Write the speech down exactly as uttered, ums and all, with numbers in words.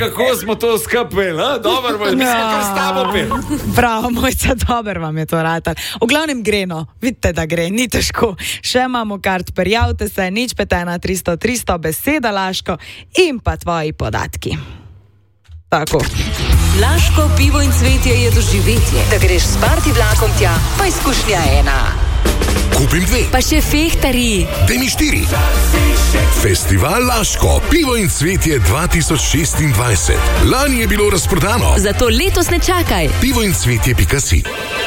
kako smo to skupaj, ha? Dobro, mi smo kar s tabo pil. Prav, mojca, dober vam je to ratal. V glavnem greno, vidite, da gre, ni težko. Še imamo kart, prijavite se, nič pet ena tristo tristo, beseda Laško in pa tvoji podatki. Tako. Laško pivo in cvetje je doživetje. Da greš s party vlakom tja, pa izkušnja ena. Kupim dve. Pa še fehtari. Dej mi štiri. Festival Laško, pivo in cvetje dva tisoč šestindvajset. Lani je bilo razprodano. Zato letos ne čakaj. pivo in cvetje pika si.